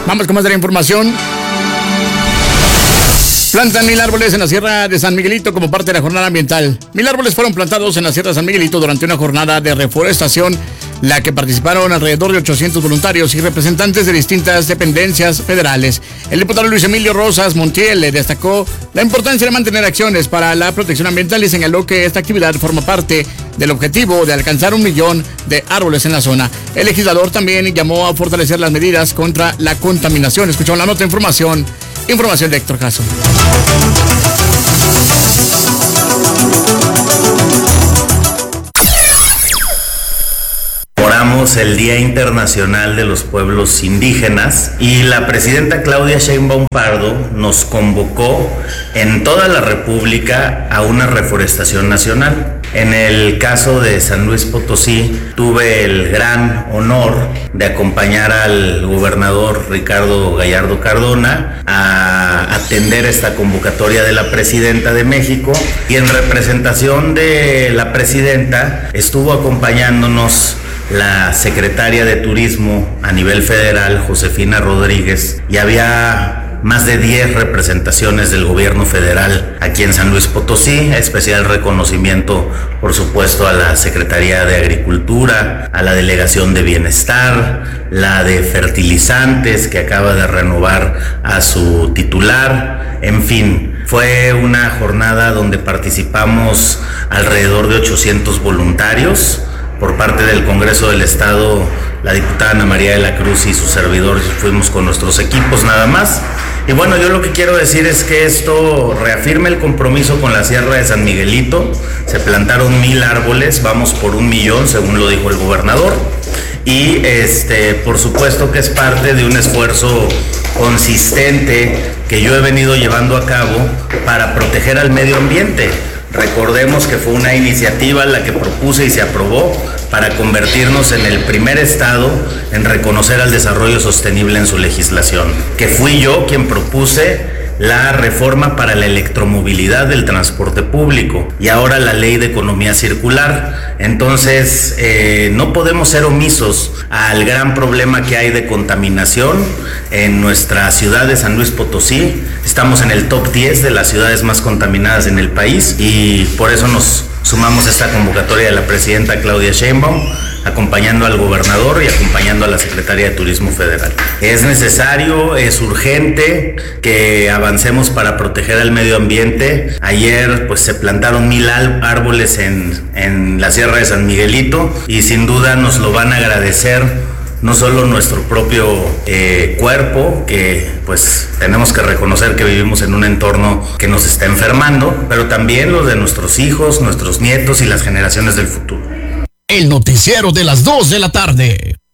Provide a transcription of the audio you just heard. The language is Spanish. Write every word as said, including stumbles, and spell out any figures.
Vamos con más de la información. Plantan mil árboles en la Sierra de San Miguelito como parte de la jornada ambiental. Mil árboles fueron plantados en la Sierra de San Miguelito durante una jornada de reforestación, la que participaron alrededor de ochocientos voluntarios y representantes de distintas dependencias federales. El diputado Luis Emilio Rosas Montiel le destacó la importancia de mantener acciones para la protección ambiental y señaló que esta actividad forma parte del objetivo de alcanzar un millón de árboles en la zona. El legislador también llamó a fortalecer las medidas contra la contaminación. Escuchamos la nota de información. Información de Héctor Caso. El Día Internacional de los Pueblos Indígenas y la presidenta Claudia Sheinbaum Pardo nos convocó en toda la República a una reforestación nacional. En el caso de San Luis Potosí, tuve el gran honor de acompañar al gobernador Ricardo Gallardo Cardona a atender esta convocatoria de la presidenta de México, y en representación de la presidenta estuvo acompañándonos la secretaria de Turismo a nivel federal, Josefina Rodríguez, y había más de diez representaciones del gobierno federal aquí en San Luis Potosí. Especial reconocimiento, por supuesto, a la Secretaría de Agricultura, a la Delegación de Bienestar, la de Fertilizantes, que acaba de renovar a su titular. En fin, fue una jornada donde participamos alrededor de ochocientos voluntarios. Por parte del Congreso del Estado, la diputada Ana María de la Cruz y su servidor fuimos con nuestros equipos nada más. Y bueno, yo lo que quiero decir es que esto reafirma el compromiso con la Sierra de San Miguelito. Se plantaron mil árboles, vamos por un millón, según lo dijo el gobernador. Y este, por supuesto que es parte de un esfuerzo consistente que yo he venido llevando a cabo para proteger al medio ambiente. Recordemos que fue una iniciativa la que propuse y se aprobó para convertirnos en el primer estado en reconocer al desarrollo sostenible en su legislación, que fui yo quien propuse la reforma para la electromovilidad del transporte público y ahora la ley de economía circular. Entonces, eh, no podemos ser omisos al gran problema que hay de contaminación en nuestra ciudad de San Luis Potosí. Estamos en el top diez de las ciudades más contaminadas en el país y por eso nos sumamos a esta convocatoria de la presidenta Claudia Sheinbaum, acompañando al gobernador y acompañando a la Secretaría de Turismo Federal. Es necesario, es urgente que avancemos para proteger al medio ambiente. Ayer pues se plantaron mil árboles en, en la Sierra de San Miguelito y sin duda nos lo van a agradecer no solo nuestro propio eh, cuerpo, que pues tenemos que reconocer que vivimos en un entorno que nos está enfermando, pero también los de nuestros hijos, nuestros nietos y las generaciones del futuro. El noticiero de las dos de la tarde.